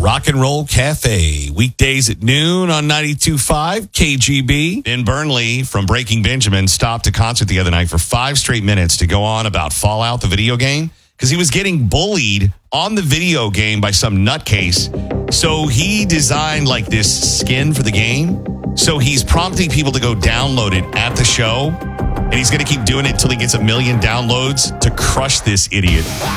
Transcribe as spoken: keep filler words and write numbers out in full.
Rock and Roll Cafe, weekdays at noon on ninety-two point five K G B. Ben Burnley from Breaking Benjamin stopped a concert the other night for five straight minutes to go on about Fallout, the video game, because he was getting bullied on the video game by some nutcase. So he designed like this skin for the game. So he's prompting people to go download it at the show. And he's going to keep doing it until he gets a million downloads to crush this idiot.